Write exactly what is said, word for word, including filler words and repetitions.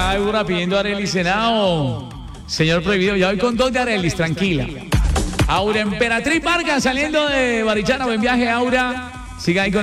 acá Aura pidiendo a Arelis Senao. Señor Prohibido, ya voy con dos de Arelis, tranquila. Aura Emperatriz Vargas saliendo de Barichara. Buen viaje, Aura. Siga ahí con